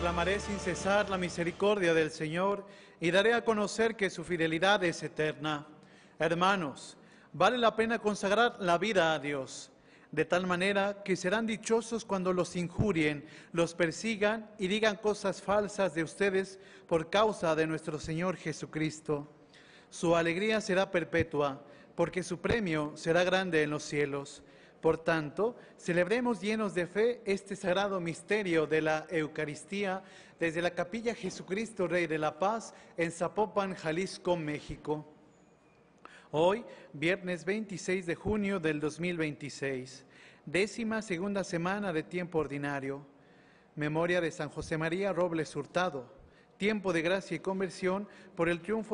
Proclamaré sin cesar la misericordia del Señor y daré a conocer que su fidelidad es eterna. Hermanos, vale la pena consagrar la vida a Dios, de tal manera que serán dichosos cuando los injurien, los persigan y digan cosas falsas de ustedes por causa de nuestro Señor Jesucristo. Su alegría será perpetua, porque su premio será grande en los cielos. Por tanto, celebremos llenos de fe este sagrado misterio de la Eucaristía desde la Capilla Jesucristo Rey de la Paz en Zapopan, Jalisco, México. Hoy, viernes 26 de junio del 2026, 12ª semana de tiempo ordinario. Memoria de San José María Robles Hurtado. Tiempo de gracia y conversión por el triunfo